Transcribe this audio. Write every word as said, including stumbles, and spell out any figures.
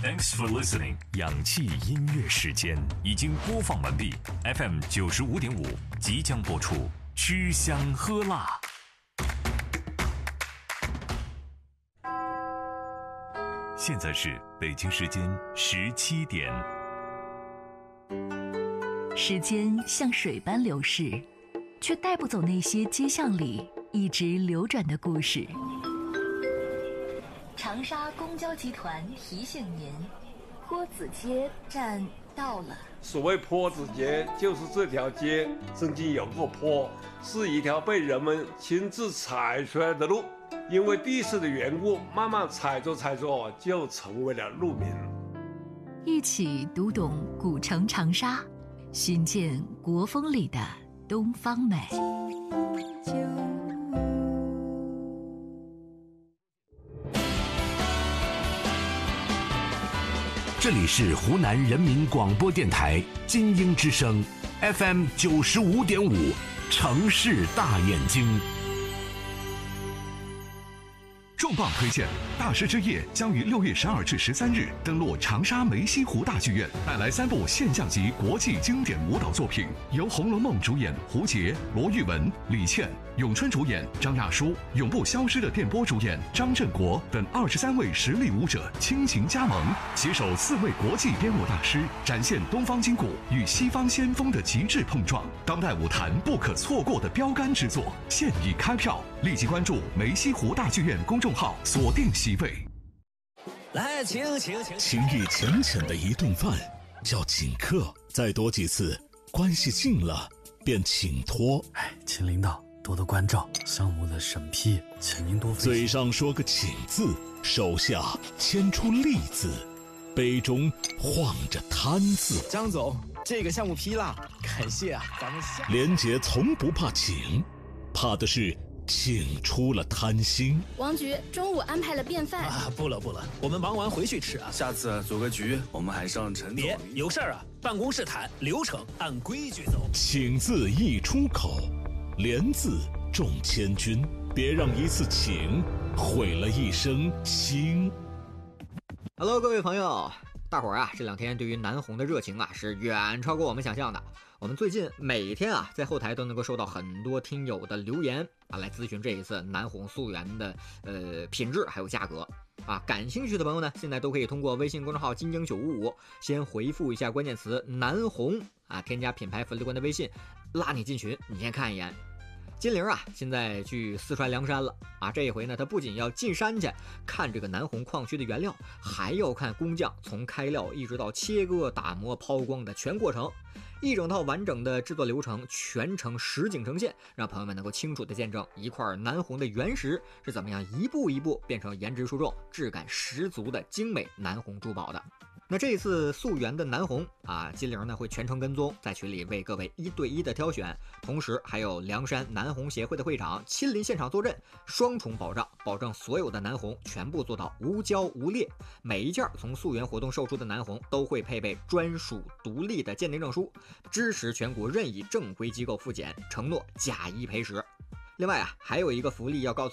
Thanks for listening。氧气音乐时间已经播放完毕 ，F M 九十五点五即将播出，吃香喝辣。现在是北京时间十七点。 时间像水般流逝，却带不走那些街巷里一直流转的故事。长沙公交集团提醒您，坡子街站到了。 所谓坡子街，就是这条街曾经有过坡，是一条被人们亲自踩出来的路，因为地势的缘故，慢慢踩着踩着就成为了路名。 一起读懂古城长沙，寻见国风里的东方美。 这里是湖南人民广播电台金鹰之声 F M 九十五点五，城市大眼睛。 重磅推荐，大师之夜将于六月十二至十三日登陆长沙梅溪湖大剧院，带来三部现象级国际经典舞蹈作品，由《红楼梦》主演胡洁、罗玉文、李倩，咏春主演张亚舒，永不消失的电波主演张振国等二十三位实力舞者倾情加盟，携手四位国际编舞大师，展现东方筋骨与西方先锋的极致碰撞，当代舞坛不可错过的标杆之作，现已开票，立即关注梅溪湖大剧院公众号，锁定席位。 来，请请请， 情谊浅浅的一顿饭叫请客，再多几次，关系近了便请托。 哎，请领导多多关照，项目的审批，请您多费心。 嘴上说个请字，手下牵出利字，杯中晃着贪字。 张总，这个项目批了，感谢啊，咱们下。 连杰从不怕请，怕的是请出了贪心。 王局中午安排了便饭啊，不了不了，我们忙完回去吃啊。 下次组个局，我们还上陈总。 别有事儿啊，办公室谈，流程按规矩走。 请字一出口，连字中千军，别让一次请毁了一生心。 Hello， 各位朋友，大伙儿啊，这两天对于南红的热情啊，是远超过我们想象的。我们最近每天啊，在后台都能够收到很多听友的留言啊，来咨询这一次南红溯源的呃品质还有价格啊。感兴趣的朋友呢，现在都可以通过微信公众号金鹰九五五，先回复一下关键词南红啊，添加品牌粉丝官的微信，拉你进群，你先看一眼。金玲啊，现在去四川凉山了啊！这一回呢，他不仅要进山去看这个南红矿区的原料，还要看工匠从开料一直到切割、打磨、抛光的全过程，一整套完整的制作流程，全程实景呈现，让朋友们能够清楚地见证一块南红的原石是怎么样一步一步变成颜值出众、质感十足的精美南红珠宝的。那这一次溯源的南红啊，金玲呢会全程跟踪，在群里为各位一对一的挑选，同时还有凉山南红协会的会长亲临现场坐镇，双重保障，保证所有的南红全部做到无胶无裂。每一件从溯源活动售出的南红都会配备专属独立的鉴定证书，支持全国任意正规机构复检，承诺假一赔十。另外啊，还有一个福利要告诉